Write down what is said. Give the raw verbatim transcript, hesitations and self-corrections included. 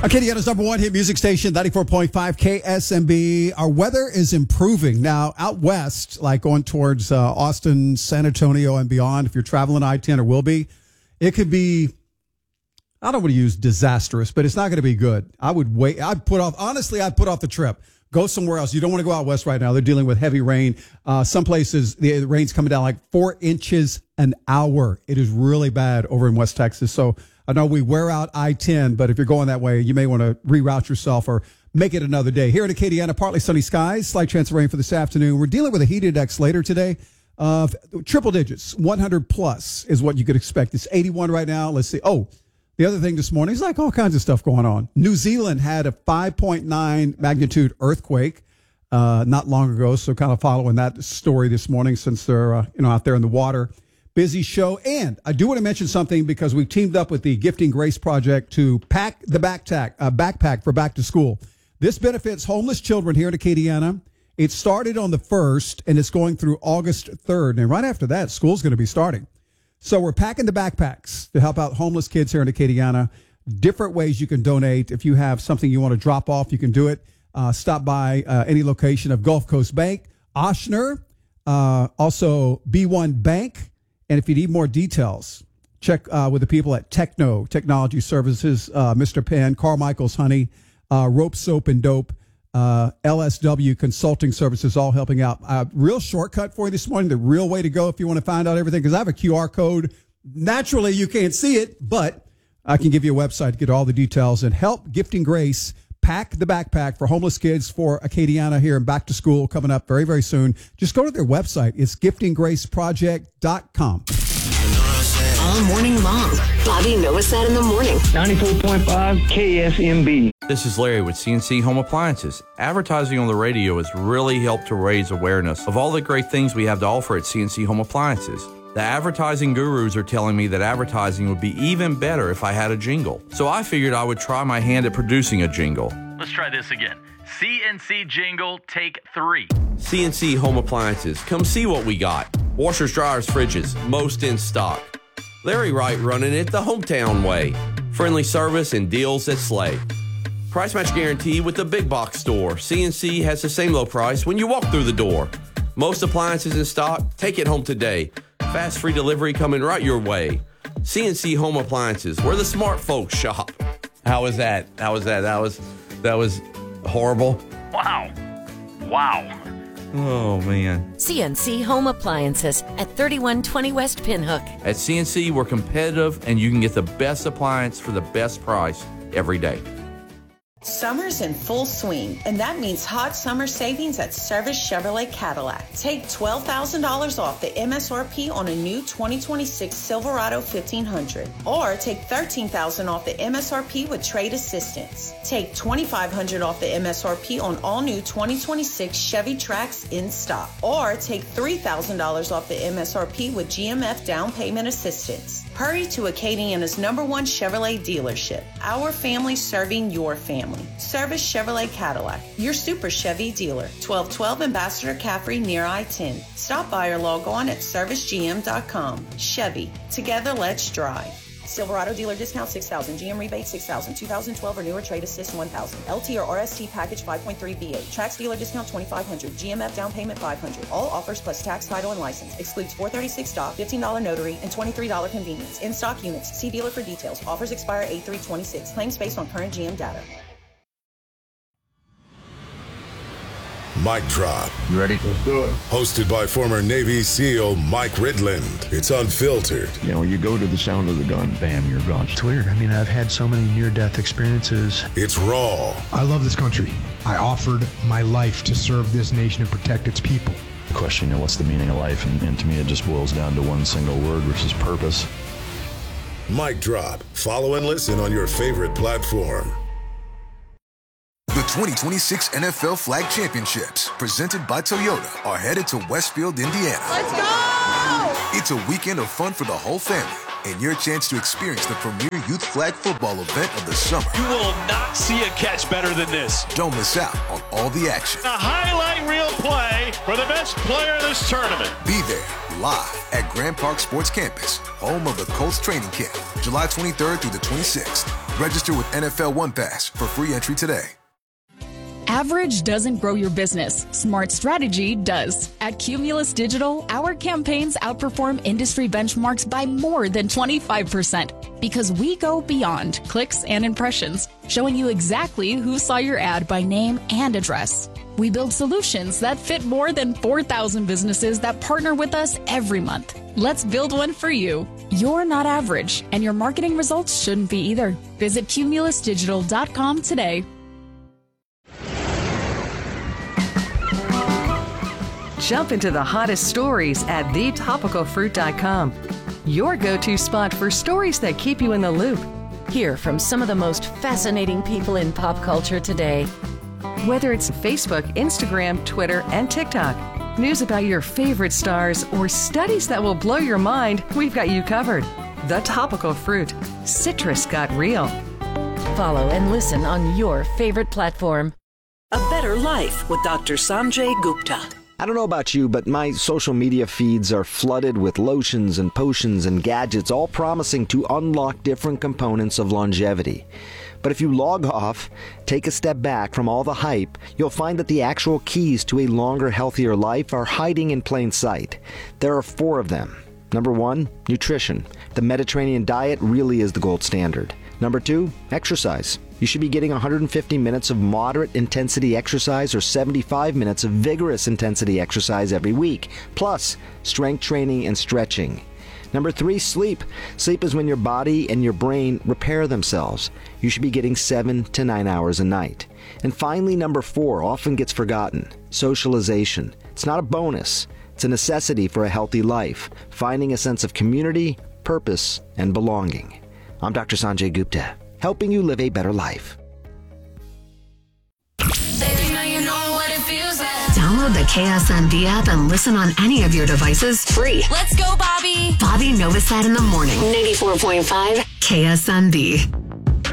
Acadiana's number one hit music station, ninety-four point five K S M B. Our weather is improving. Now, out west, like going towards uh, Austin, San Antonio, and beyond, if you're traveling I ten or will be, it could be, I don't want to use disastrous, but it's not going to be good. I would wait. I'd put off, honestly, I'd put off the trip. Go somewhere else. You don't want to go out west right now. They're dealing with heavy rain. Uh, some places, the, the rain's coming down like four inches an hour. It is really bad over in West Texas. So I know we wear out I ten, but if you're going that way, you may want to reroute yourself or make it another day. Here in Acadiana, partly sunny skies, slight chance of rain for this afternoon. We're dealing with a heat index later today of triple digits. one hundred plus is what you could expect. It's eighty-one right now. Let's see. Oh, the other thing this morning is like all kinds of stuff going on. New Zealand had a five point nine magnitude earthquake uh, not long ago, so kind of following that story this morning since they're uh, you know out there in the water. Busy show. And I do want to mention something because we teamed up with the Gifting Grace Project to pack the backpack, uh, backpack for back to school. This benefits homeless children here in Acadiana. It started on the first, and it's going through August third. And right after that, school's going to be starting. So we're packing the backpacks to help out homeless kids here in Acadiana. Different ways you can donate. If you have something you want to drop off, you can do it. Uh, stop by uh, any location of Gulf Coast Bank, Ochsner, uh, also B one Bank. And if you need more details, check uh, with the people at Techno Technology Services, uh, Mister Penn, Carmichael's Honey, uh, Rope Soap and Dope, uh, L S W Consulting Services, all helping out. Uh, real shortcut for you this morning, the real way to go if you want to find out everything, because I have a Q R code. Naturally, you can't see it, but I can give you a website to get all the details and help Gifting Grace pack the backpack for homeless kids for Acadiana here and back to school coming up very, very soon. Just go to their website. It's gifting grace project dot com. All morning long. Bobby Novosad in the morning. ninety-four point five K S M B. This is Larry with C N C Home Appliances. Advertising on the radio has really helped to raise awareness of all the great things we have to offer at C N C Home Appliances. The advertising gurus are telling me that advertising would be even better if I had a jingle. So I figured I would try my hand at producing a jingle. Let's try this again. C N C jingle, take three. C N C Home Appliances. Come see what we got. Washers, dryers, fridges, most in stock. Larry Wright running it the hometown way. Friendly service and deals that slay. Price match guarantee with the big box store. C N C has the same low price when you walk through the door. Most appliances in stock. Take it home today. Fast free delivery coming right your way. C N C Home Appliances, where the smart folks shop. How was that? How was that? That was that was horrible. Wow. Wow. Oh, man. C N C Home Appliances at thirty-one twenty West Pinhook. At C N C, we're competitive, and you can get the best appliance for the best price every day. Summer's in full swing, and that means hot summer savings at Service Chevrolet Cadillac. Take twelve thousand dollars off the M S R P on a new twenty twenty-six Silverado fifteen hundred, or take thirteen thousand dollars off the M S R P with trade assistance. Take twenty-five hundred dollars off the M S R P on all new twenty twenty-six Chevy Trax in stock, or take three thousand dollars off the M S R P with G M F down payment assistance. Hurry to Acadiana's number one Chevrolet dealership. Our family serving your family. Service Chevrolet Cadillac, your super Chevy dealer. twelve twelve Ambassador Caffrey near I ten. Stop by or log on at service g m dot com. Chevy, together let's drive. Silverado dealer discount six thousand, G M rebate six thousand, two thousand twelve or newer trade assist one thousand, L T or R S T package five point three V eight, Trax dealer discount twenty-five hundred, G M F down payment five hundred. All offers plus tax, title, and license. Excludes four thirty-six stock, fifteen dollars notary, and twenty-three dollars convenience. In stock units. See dealer for details. Offers expire eight three twenty-six. Claims based on current G M data. Mic Drop. You ready? Let's do it. Hosted by former Navy SEAL Mike Ridland. It's unfiltered. You know, you go to the sound of the gun, bam, you're gone. It's weird. I mean, I've had so many near-death experiences. It's raw. I love this country. I offered my life to serve this nation and protect its people. The question, you know, what's the meaning of life? And, and to me, it just boils down to one single word, which is purpose. Mic Drop. Follow and listen on your favorite platform. The twenty twenty-six N F L Flag Championships, presented by Toyota, are headed to Westfield, Indiana. Let's go! It's a weekend of fun for the whole family, and your chance to experience the premier youth flag football event of the summer. You will not see a catch better than this. Don't miss out on all the action. A highlight reel play for the best player of this tournament. Be there live at Grand Park Sports Campus, home of the Colts training camp, July twenty-third through the twenty-sixth. Register with N F L One Pass for free entry today. Average doesn't grow your business. Smart strategy does. At Cumulus Digital, our campaigns outperform industry benchmarks by more than twenty-five percent because we go beyond clicks and impressions, showing you exactly who saw your ad by name and address. We build solutions that fit more than four thousand businesses that partner with us every month. Let's build one for you. You're not average, and your marketing results shouldn't be either. Visit cumulus digital dot com today. Jump into the hottest stories at the topical fruit dot com. Your go-to spot for stories that keep you in the loop. Hear from some of the most fascinating people in pop culture today. Whether it's Facebook, Instagram, Twitter, and TikTok, news about your favorite stars, or studies that will blow your mind, we've got you covered. The Topical Fruit. Citrus got real. Follow and listen on your favorite platform. A Better Life with Doctor Sanjay Gupta. I don't know about you, but my social media feeds are flooded with lotions and potions and gadgets, all promising to unlock different components of longevity. But if you log off, take a step back from all the hype, you'll find that the actual keys to a longer, healthier life are hiding in plain sight. There are four of them. Number one, nutrition. The Mediterranean diet really is the gold standard. Number two, exercise. You should be getting one hundred fifty minutes of moderate intensity exercise or seventy-five minutes of vigorous intensity exercise every week, plus strength training and stretching. Number three, sleep. Sleep is when your body and your brain repair themselves. You should be getting seven to nine hours a night. And finally, number four, often gets forgotten, socialization. It's not a bonus. It's a necessity for a healthy life, finding a sense of community, purpose, and belonging. I'm Doctor Sanjay Gupta, helping you live a better life. Download the K S M B app and listen on any of your devices free. Let's go, Bobby. Bobby Novosad in the morning. ninety-four point five K S M B.